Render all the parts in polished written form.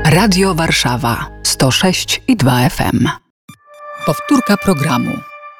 Radio Warszawa 106,2 FM. Powtórka programu.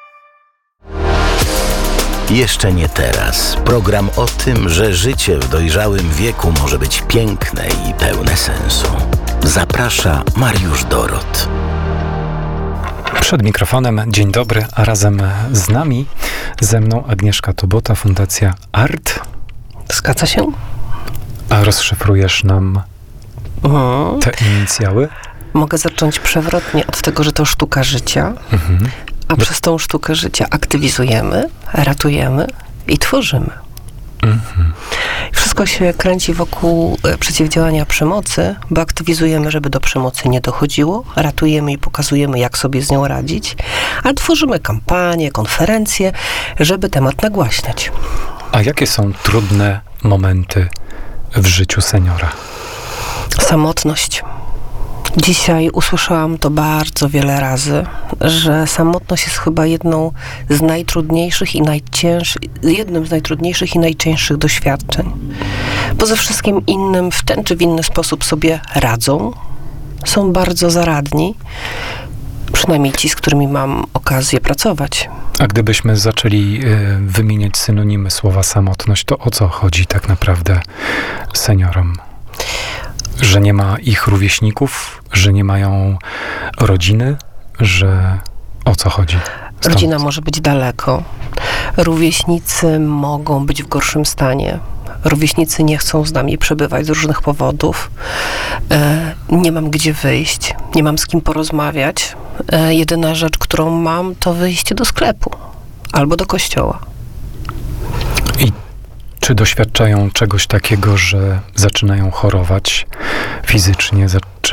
Jeszcze nie teraz. Program o tym, że życie w dojrzałym wieku może być piękne i pełne sensu. Zaprasza Mariusz Dorot. Przed mikrofonem dzień dobry, a razem z nami, ze mną Agnieszka Tobota, Fundacja ART. Zgadza się. A rozszyfrujesz nam te inicjały? Mogę zacząć przewrotnie od tego, że to sztuka życia, a przez tą sztukę życia aktywizujemy, ratujemy i tworzymy. Wszystko się kręci wokół przeciwdziałania przemocy, bo aktywizujemy, żeby do przemocy nie dochodziło, ratujemy i pokazujemy, jak sobie z nią radzić, a tworzymy kampanie, konferencje, żeby temat nagłaśniać. A jakie są trudne momenty w życiu seniora? Samotność. Dzisiaj usłyszałam to bardzo wiele razy, że samotność jest chyba jednym z najtrudniejszych i najcięższych doświadczeń. Bo ze wszystkim innym w ten czy w inny sposób sobie radzą, są bardzo zaradni, przynajmniej ci, z którymi mam okazję pracować. A gdybyśmy zaczęli wymieniać synonimy słowa samotność, to o co chodzi tak naprawdę seniorom? Że nie ma ich rówieśników, że nie mają rodziny, że o co chodzi? Rodzina może być daleko. Rówieśnicy mogą być w gorszym stanie. Rówieśnicy nie chcą z nami przebywać z różnych powodów. Nie mam gdzie wyjść, nie mam z kim porozmawiać. Jedyna rzecz, którą mam, to wyjście do sklepu albo do kościoła. I czy doświadczają czegoś takiego, że zaczynają chorować fizycznie,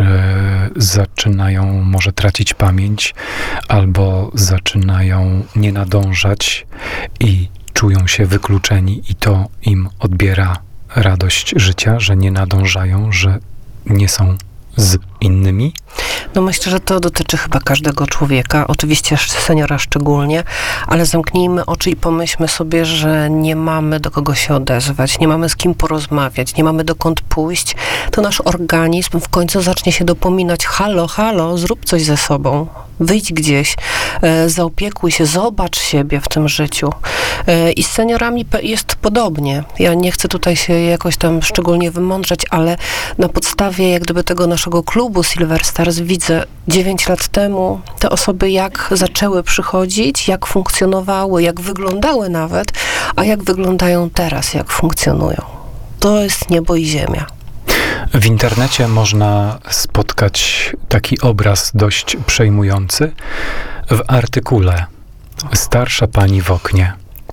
zaczynają może tracić pamięć, albo zaczynają nie nadążać i czują się wykluczeni i to im odbiera radość życia, że nie nadążają, że nie są z innymi? No myślę, że to dotyczy chyba każdego człowieka, oczywiście seniora szczególnie, ale zamknijmy oczy i pomyślmy sobie, że nie mamy do kogo się odezwać, nie mamy z kim porozmawiać, nie mamy dokąd pójść, to nasz organizm w końcu zacznie się dopominać: halo, zrób coś ze sobą, wyjdź gdzieś, zaopiekuj się, zobacz siebie w tym życiu. I z seniorami jest podobnie. Ja nie chcę tutaj się jakoś tam szczególnie wymądrzać, ale na podstawie jak gdyby tego naszego klubu Silver Stars widzę 9 lat temu te osoby jak zaczęły przychodzić, jak funkcjonowały, jak wyglądały nawet, a jak wyglądają teraz, jak funkcjonują. To jest niebo i ziemia. W internecie można spotkać taki obraz dość przejmujący w artykule Starsza pani w oknie.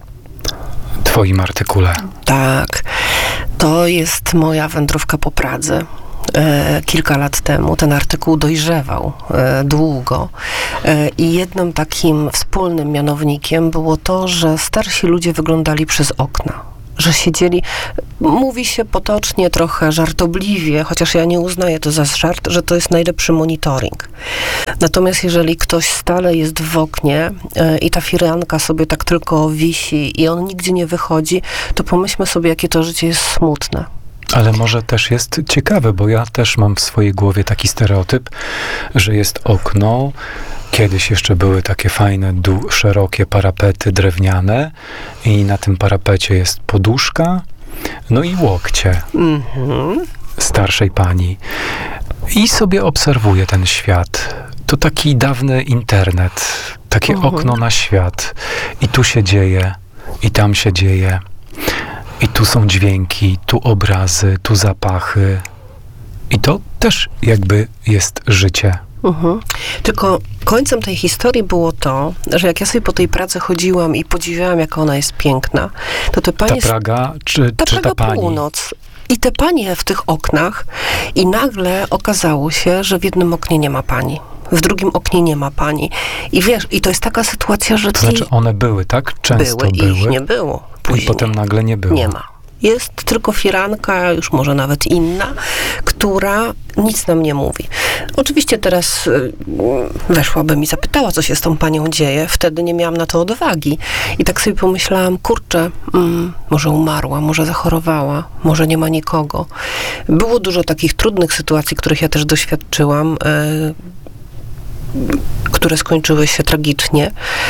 Twoim artykule. Tak. To jest moja wędrówka po Pradze. Kilka lat temu ten artykuł dojrzewał długo i jednym takim wspólnym mianownikiem było to, że starsi ludzie wyglądali przez okna. Że siedzieli, mówi się potocznie, trochę żartobliwie, chociaż ja nie uznaję to za żart, że to jest najlepszy monitoring. Natomiast jeżeli ktoś stale jest w oknie i ta firanka sobie tak tylko wisi i on nigdzie nie wychodzi, to pomyślmy sobie, jakie to życie jest smutne. Ale może też jest ciekawe, bo ja też mam w swojej głowie taki stereotyp, że jest okno. Kiedyś jeszcze były takie fajne, szerokie parapety drewniane i na tym parapecie jest poduszka, no i łokcie starszej pani. I sobie obserwuję ten świat. To taki dawny internet, takie okno na świat. I tu się dzieje, i tam się dzieje. I tu są dźwięki, tu obrazy, tu zapachy. I to też jakby jest życie. Tylko końcem tej historii było to, że jak ja sobie po tej Pradze chodziłam i podziwiałam, jaka ona jest piękna, to te panie... Ta Praga, czy ta pani? Północ. I te panie w tych oknach i nagle okazało się, że w jednym oknie nie ma pani. W drugim oknie nie ma pani. I wiesz, i to jest taka sytuacja, że... To znaczy one były, tak? Często były. I ich nie było. Później. I potem nagle nie było. Nie ma. Jest tylko firanka, już może nawet inna, która nic nam nie mówi. Oczywiście teraz weszłabym i zapytała, co się z tą panią dzieje. Wtedy nie miałam na to odwagi. I tak sobie pomyślałam, kurczę, może umarła, może zachorowała, może nie ma nikogo. Było dużo takich trudnych sytuacji, których ja też doświadczyłam, które skończyły się tragicznie.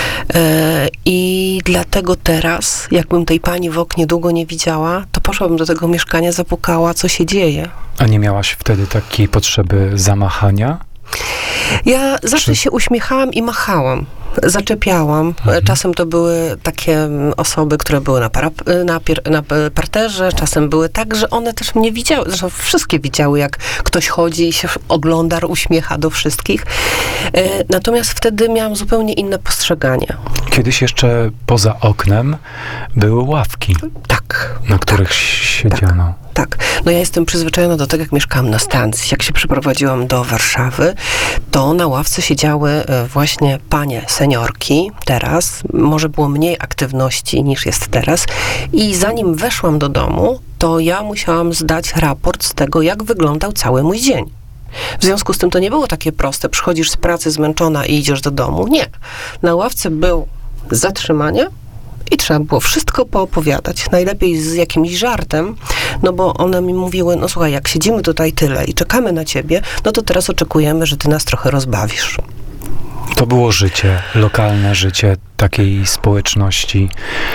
I dlatego teraz, jakbym tej pani w oknie długo nie widziała, to poszłabym do tego mieszkania, zapukała, co się dzieje. A nie miałaś wtedy takiej potrzeby zamachania? Ja zawsze się uśmiechałam i machałam. Zaczepiałam. Czasem to były takie osoby, które były na parterze, czasem były tak, że one też mnie widziały. Zresztą wszystkie widziały, jak ktoś chodzi i się ogląda, uśmiecha do wszystkich. Natomiast wtedy miałam zupełnie inne postrzeganie. Kiedyś jeszcze poza oknem były ławki, Tak. na których siedziano. Tak. No ja jestem przyzwyczajona do tego, jak mieszkałam na stacji. Jak się przeprowadziłam do Warszawy, to na ławce siedziały właśnie panie seniorki. Teraz może było mniej aktywności niż jest teraz. I zanim weszłam do domu, to ja musiałam zdać raport z tego, jak wyglądał cały mój dzień. W związku z tym to nie było takie proste. Przychodzisz z pracy zmęczona i idziesz do domu. Nie. Na ławce był zatrzymanie, i trzeba było wszystko poopowiadać. Najlepiej z jakimś żartem, no bo one mi mówiły, no słuchaj, jak siedzimy tutaj tyle i czekamy na ciebie, no to teraz oczekujemy, że ty nas trochę rozbawisz. To było życie, lokalne życie takiej społeczności.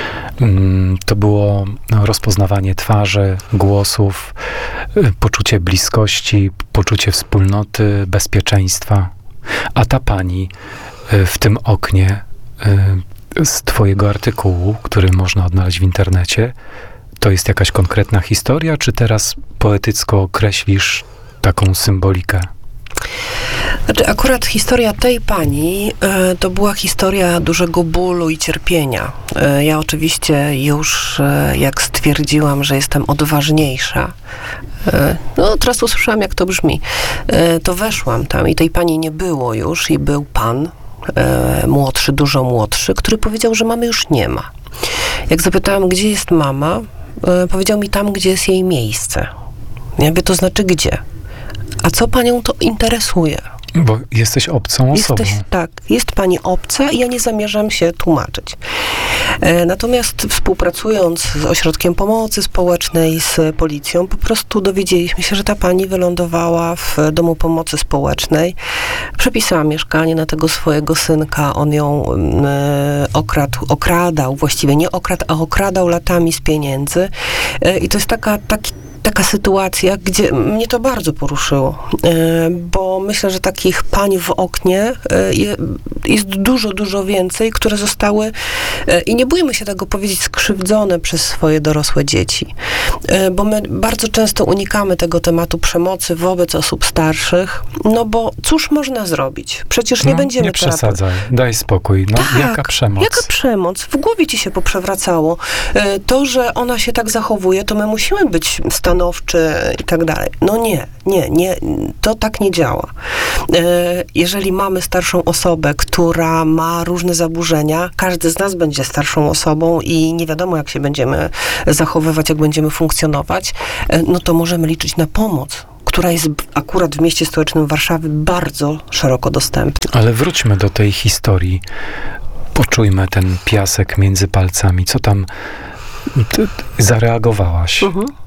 To było rozpoznawanie twarzy, głosów, poczucie bliskości, poczucie wspólnoty, bezpieczeństwa. A ta pani w tym oknie z twojego artykułu, który można odnaleźć w internecie, to jest jakaś konkretna historia, czy teraz poetycko określisz taką symbolikę? Znaczy, akurat historia tej pani to była historia dużego bólu i cierpienia. Ja oczywiście już jak stwierdziłam, że jestem odważniejsza, no teraz usłyszałam, jak to brzmi, to weszłam tam i tej pani nie było już i był pan, młodszy, dużo młodszy, który powiedział, że mamy już nie ma. Jak zapytałam, gdzie jest mama, powiedział mi tam, gdzie jest jej miejsce. Ja mówię, to znaczy gdzie? A co panią to interesuje? Bo jesteś obcą osobą. Tak, jest pani obca i ja nie zamierzam się tłumaczyć. Natomiast współpracując z Ośrodkiem Pomocy Społecznej, z policją, po prostu dowiedzieliśmy się, że ta pani wylądowała w Domu Pomocy Społecznej. Przepisała mieszkanie na tego swojego synka. On ją okradał, właściwie nie okradł, a okradał latami z pieniędzy. I to jest taka sytuacja, gdzie mnie to bardzo poruszyło, bo myślę, że takich pań w oknie jest dużo, dużo więcej, które zostały, i nie bójmy się tego powiedzieć, skrzywdzone przez swoje dorosłe dzieci. Bo my bardzo często unikamy tego tematu przemocy wobec osób starszych, no bo cóż można zrobić? Przecież nie będziemy... Nie przesadzaj, daj spokój. No, tak, jaka przemoc? Jaka przemoc? W głowie ci się poprzewracało. To, że ona się tak zachowuje, to my musimy być stanowczy i tak dalej. No nie, to tak nie działa. Jeżeli mamy starszą osobę, która ma różne zaburzenia, każdy z nas będzie starszą osobą i nie wiadomo, jak się będziemy zachowywać, jak będziemy funkcjonować, no to możemy liczyć na pomoc, która jest akurat w mieście stołecznym Warszawy bardzo szeroko dostępna. Ale wróćmy do tej historii. Poczujmy ten piasek między palcami. Co tam ty zareagowałaś?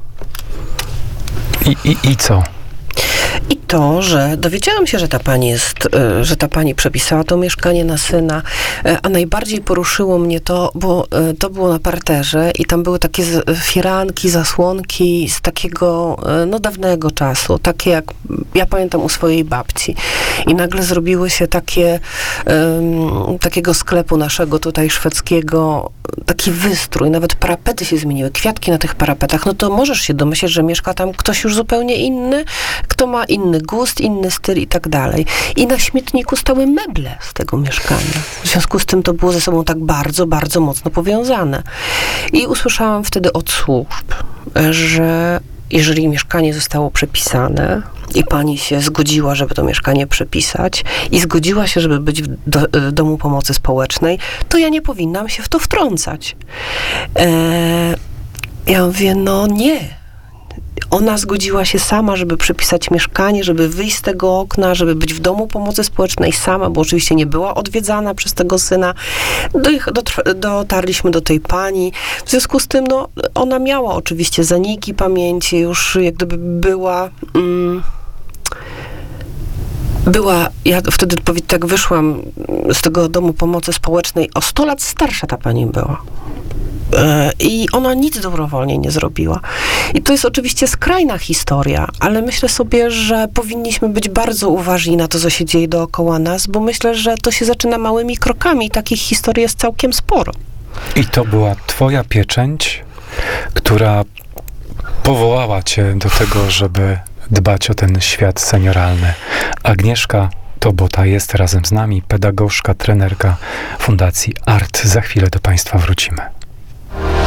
I co? I to, że dowiedziałam się, że ta pani przepisała to mieszkanie na syna, a najbardziej poruszyło mnie to, bo to było na parterze i tam były takie firanki, zasłonki z takiego, no dawnego czasu, takie jak ja pamiętam u swojej babci. I nagle zrobiły się takiego sklepu naszego tutaj szwedzkiego, taki wystrój, nawet parapety się zmieniły, kwiatki na tych parapetach, no to możesz się domyśleć, że mieszka tam ktoś już zupełnie inny, kto ma inny gust, inny styl i tak dalej. I na śmietniku stały meble z tego mieszkania. W związku z tym to było ze sobą tak bardzo, bardzo mocno powiązane. I usłyszałam wtedy od służb, że jeżeli mieszkanie zostało przepisane i pani się zgodziła, żeby to mieszkanie przepisać i zgodziła się, żeby być w Domu Pomocy Społecznej, to ja nie powinnam się w to wtrącać. Ja mówię, no nie. ona zgodziła się sama, żeby przypisać mieszkanie, żeby wyjść z tego okna, żeby być w domu pomocy społecznej sama, bo oczywiście nie była odwiedzana przez tego syna. Dotarliśmy do tej pani. W związku z tym, no, ona miała oczywiście zaniki pamięci, już jak gdyby ja wtedy tak wyszłam z tego domu pomocy społecznej, o 100 lat starsza ta pani była. I ona nic dobrowolnie nie zrobiła. I to jest oczywiście skrajna historia, ale myślę sobie, że powinniśmy być bardzo uważni na to, co się dzieje dookoła nas, bo myślę, że to się zaczyna małymi krokami i takich historii jest całkiem sporo. I to była twoja pieczęć, która powołała cię do tego, żeby dbać o ten świat senioralny. Agnieszka Tobota jest razem z nami, pedagogzka, trenerka Fundacji ART. Za chwilę do Państwa wrócimy.